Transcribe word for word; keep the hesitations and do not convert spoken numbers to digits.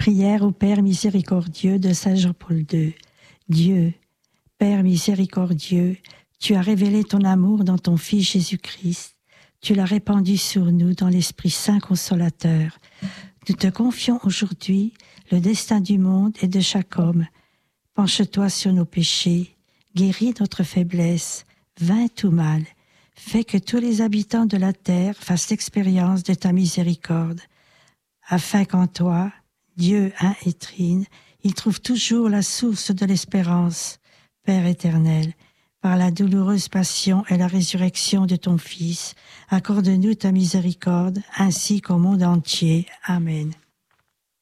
Prière au Père miséricordieux de Saint Jean-Paul deux. Dieu, Père miséricordieux, tu as révélé ton amour dans ton Fils Jésus-Christ. Tu l'as répandu sur nous dans l'Esprit Saint consolateur. Nous te confions aujourd'hui le destin du monde et de chaque homme. Penche-toi sur nos péchés, guéris notre faiblesse, vainc tout mal. Fais que tous les habitants de la terre fassent l'expérience de ta miséricorde, afin qu'en toi, Dieu un et trine, ils trouvent toujours la source de l'espérance. Père éternel, par la douloureuse passion et la résurrection de ton Fils, accorde-nous ta miséricorde, ainsi qu'au monde entier. Amen.